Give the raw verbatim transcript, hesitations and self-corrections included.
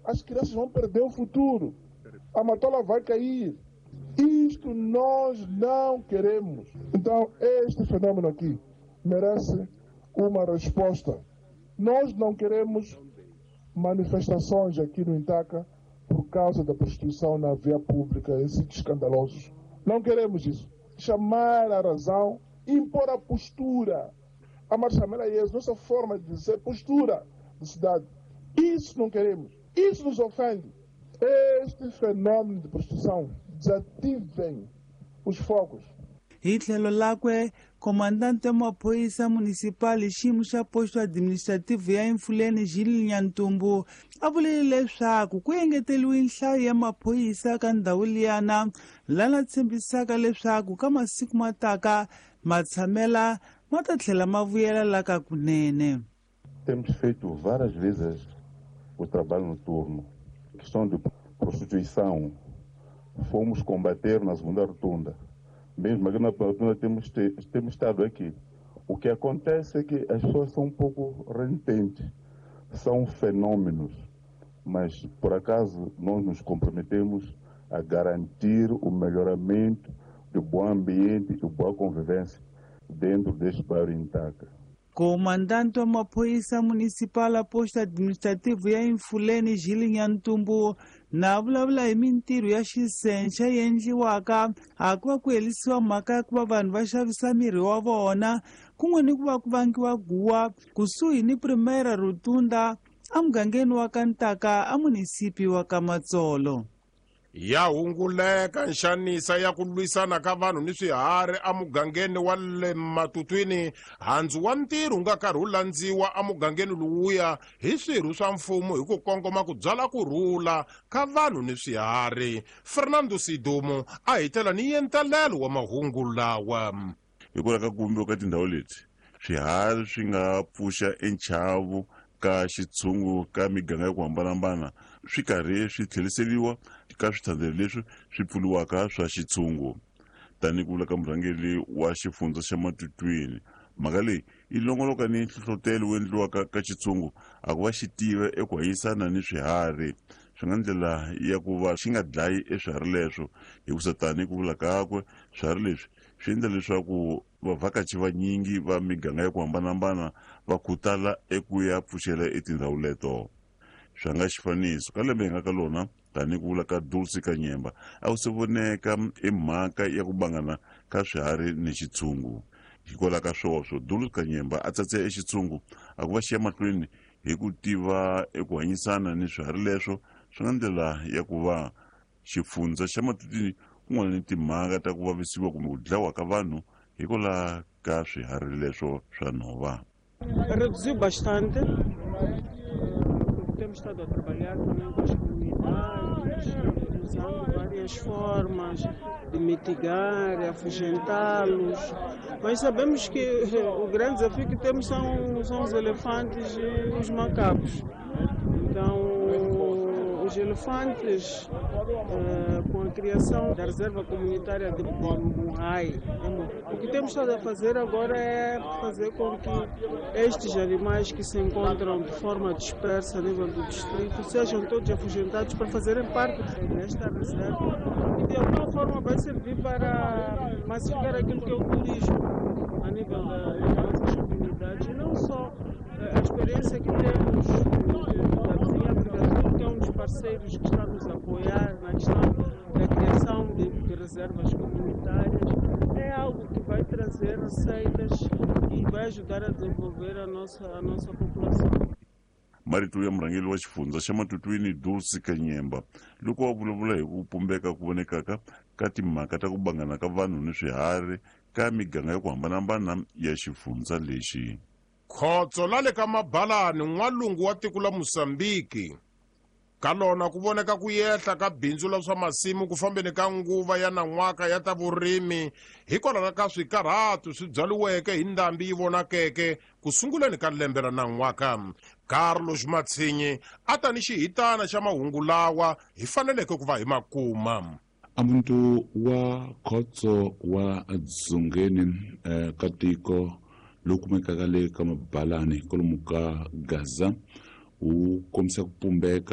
as crianças vão perder o futuro, a matola vai cair. Isto nós não queremos. Então, este fenômeno aqui merece uma resposta. Nós não queremos manifestações aqui no Intaca por causa da prostituição na via pública, em sítios escandalosos. Não queremos isso. Chamar a razão, impor a postura. A Marchamela e a nossa forma de dizer postura da cidade. Isso não queremos. Isso nos ofende. Este fenômeno de prostituição, desativem os focos. Hitlelo lakwe, comandante wa mapolisa municipal xiyimo xa posto administrativo ya Imfuleni Gilles Nyantumbu a vulile leswaku ku engeteliwe nhlayo ya mapolisa ka ndhawu liyana lana tshembisaka leswaku ka masiku mataka matshamela ma ta tlhela ma vuyela la ka kunene. Temos feito várias vezes o trabalho noturno. Questão de prostituição, fomos combater na segunda rotunda. Mesmo aqui na rotunda temos, temos estado aqui. O que acontece é que as pessoas são um pouco renitentes, são fenômenos, mas por acaso nós nos comprometemos a garantir o melhoramento do bom ambiente e boa convivência dentro deste bairro Intaca. Comandante wa mapolisa municipal a posto administrativo ya Imfuleni Gilles Nyantumbu na vulavula hi mintirho ya xisenxa yi endliwaka a ku va ku helisiwa mhaka ya ku va vanhu va xavisa miri wa vona kun'we ni ku va ku vangiwa guwa kusuhi ni Primera Rotunda a mugangeni wa ka Ntaka a munisipi wa ka Matsolo. Ya hunguleka nxanisa ya ku lwisana ka vanhu ni swiharhi a mugangeni wa le Matutwini, handzu wa ntirho nga karhi wu landziwa a mugangeni lowuya hi swirho swa mfumo hi ku kongoma ku byala kurhula ka vanhu ni swiharhi. Fernando Sidumo a hitela ni yentalelo wa mahungu lawa. Hikwalaho ka ku vumbiwa ka tindhawu leti swiharhi swi nga pfuxa enchavu ka xitshungu ka miganga ya ku hambanahambana swi karhi swi tlheriseriwa ka swithandhelo leswi swi pfuliwaka swa xitshungu. Tanihi ku vula ka murhangeri wa xifundza xa Matutwini, mhaka leyi yi longoloka ni nhlohlotelo wo endliwaka ka xitshungu a ku va xi tiva eku hanyisana ni swiharhi. Swi nga ndlela ya ku va xi nga dlayi eswiharhi leswo hikusa tanihi ku vula kakwe swiharhi leswi swi endla leswaku vavhakachi vanyingi va miganga ya ku hambanahambana va khutala eku ya pfuxela etindhawu leto. Swi nga xifaniso ka lembe hi nga ka lona tanihi ku vula ka Dulce Kanyemba a ku se voneka emhaka ya ku bangana ka swiharhi ni xitshungu. Hikwalaho ka sweswo Dulce Kanyemba a tsatsela exitshungu a ku va xi ya mahlweni hi ku tiva eku hanyisana ni swiharhi leswo. Swi nga ndlela ya ku va xifundza xa Matutwini ku nga ni timhaka ta ku vavisiwa kumbe ku dlawa ka vanhu hikwalaho ka swiharhi leswo swa nhova. Reduziu bastante. Temos estado a trabalhar também com as comunidades, usando várias formas de mitigar, afugentá-los. Mas sabemos que o grande desafio que temos são, são os elefantes e os macacos. Então, os elefantes, uh, com a criação da reserva comunitária de Muhai, o que temos estado a fazer agora é fazer com que estes animais que se encontram de forma dispersa a nível do distrito sejam todos afugentados para fazerem parte desta reserva e de alguma forma vai servir para massificar aquilo que é o turismo a nível das nossas comunidades e não só a experiência que temos da vizinha Africa, que é um dos parceiros que está nos a apoiar na questão da criação de, de reservas comunitárias, é algo que vai trazer receitas e vai ajudar a desenvolver a nossa, a nossa população. Marito ya murhangeri wa xifundza xa Matutwini Dulce Kanyemba loko wa vulavula hi ku pumbeka ku vonekaka ka timhaka ta ku bangana ka vanhu ni swiharhi ka miganga ya ku hambanahambana ya xifundza lexi. Khotso la le ka Mabalani n'walungu wa tiko la Mosambiki ka lona ku voneka ku yehla ka bindzu la swa masimu ku fambeni ka nguva ya nan'waka ya ta vurimi hikwalaho ka swikarhatu swi byaliweke hi ndhambi yi vonakeke ku sunguleni ka lembe ra nan'waka. Carlos Matsinyi a ta ni xihitana xa mahungu lawa hi faneleke ku va hi makuma. Amuntu wa khotso wa dzongeni eh, ka tiko lowu kumekaka le ka Mabalani kwalomu ka Gaza wu kombisa ku pumbeka